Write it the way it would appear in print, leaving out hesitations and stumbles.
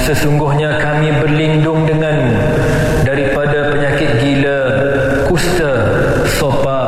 sesungguhnya kami berlindung denganmu daripada penyakit gila, kusta, sopa